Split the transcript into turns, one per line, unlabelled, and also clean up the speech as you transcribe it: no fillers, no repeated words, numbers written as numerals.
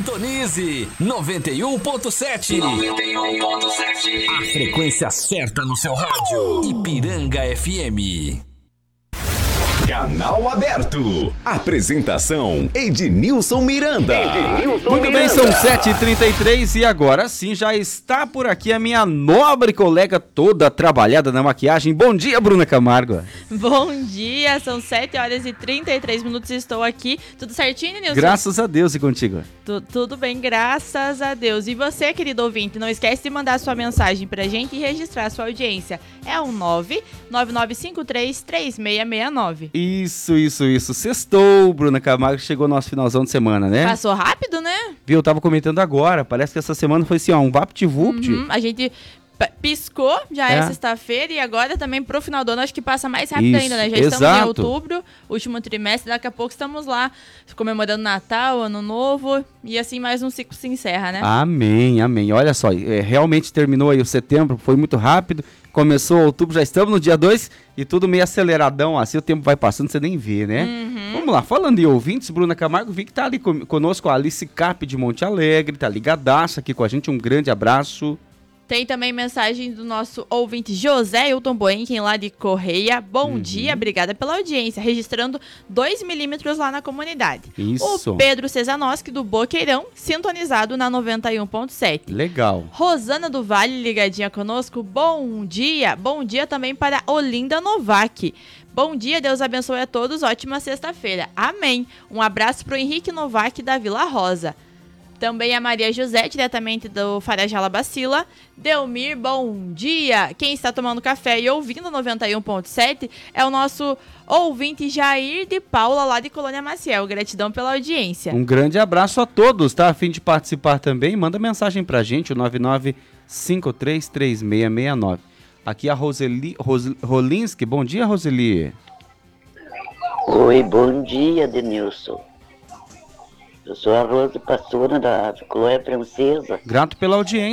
Sintonize 91.7. 91.7. A frequência certa no seu rádio. Ipiranga FM.
Canal aberto. Apresentação: Ednilson Miranda.
Muito bem, são 7h33 e agora sim já está por aqui a minha nobre colega toda trabalhada na maquiagem. Bom dia, Bruna Camargo.
Bom dia, são 7h33 e estou aqui. Tudo certinho, Nilson?
Graças a Deus, e contigo?
Tudo bem, graças a Deus. E você, querido ouvinte, não esquece de mandar sua mensagem pra gente e registrar sua audiência. É o 999533669.
Isso. Sextou, Bruna Camargo, chegou nosso finalzão de semana, né?
Passou rápido, né?
Viu, eu tava comentando agora, parece que essa semana foi assim, ó, um vapt-vupt.
A gente piscou, já é sexta-feira, e agora também pro final do ano acho que passa mais rápido ainda, né? Já estamos em outubro, último trimestre, daqui a pouco estamos lá comemorando Natal, Ano Novo, e assim mais um ciclo se encerra, né?
Amém. Olha só, realmente terminou aí o setembro, foi muito rápido, começou outubro, já estamos no dia 2 e tudo meio aceleradão, assim o tempo vai passando, você nem vê, né? Vamos lá, falando em ouvintes, Bruna Camargo, vi que tá ali conosco a Alice Cap de Monte Alegre, tá ligadaça aqui com a gente, um grande abraço.
Tem também mensagem do nosso ouvinte José Hilton Boenquim, lá de Correia. Bom dia, obrigada pela audiência. Registrando 2 milímetros lá na comunidade.
Isso.
O Pedro Cesanoski, do Boqueirão, sintonizado na 91.7.
Legal.
Rosana do Vale, ligadinha conosco. Bom dia. Bom dia também para Olinda Novak. Bom dia, Deus abençoe a todos. Ótima sexta-feira. Amém. Um abraço para o Henrique Novak, da Vila Rosa. Também a Maria José, diretamente do Farajala Bacila. Delmir, bom dia. Quem está tomando café e ouvindo 91.7 é o nosso ouvinte Jair de Paula, lá de Colônia Maciel. Gratidão pela audiência. Um
grande abraço a todos, tá? A fim de participar também, manda mensagem pra gente, o 99533669. Aqui a Roseli Rolinski. Bom dia, Roseli.
Oi, bom dia, Denilson. Eu sou a Rosa Pastora da Clóia Princesa.
Grato pela audiência.